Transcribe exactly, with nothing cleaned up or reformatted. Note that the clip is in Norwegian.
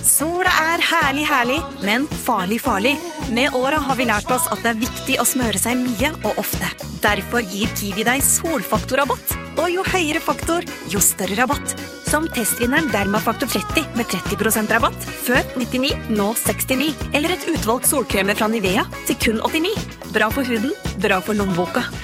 Sola er herlig, herlig, men farlig, farlig. Med året har vi lært oss at det er viktig å smøre seg mye og ofte. Derfor gir Kiwi deg solfaktorrabatt. Og jo høyere faktor, jo større rabatt. Som testvinneren Dermafaktor tretti med tretti prosent rabatt. Før nittini, nå sekstini. Eller et utvalgt solkremer fra Nivea til kun åttini. Bra for huden, bra for lommeboka.